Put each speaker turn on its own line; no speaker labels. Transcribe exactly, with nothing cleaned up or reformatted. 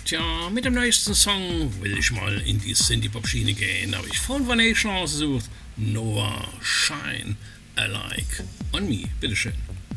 Tja, mit dem nächsten Song will ich mal in die Synthie-Pop-Schiene gehen. Da habe ich von Vanation ausgesucht. Noah Shine Alike on Me. Bitteschön.